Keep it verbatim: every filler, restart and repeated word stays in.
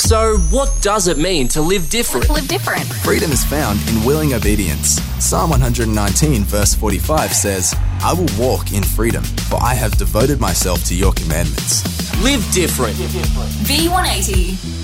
So, what does it mean to live different? Live different. Freedom is found in willing obedience. Psalm one nineteen verse forty-five says, I will walk in freedom, for I have devoted myself to your commandments. Live different. V one eighty.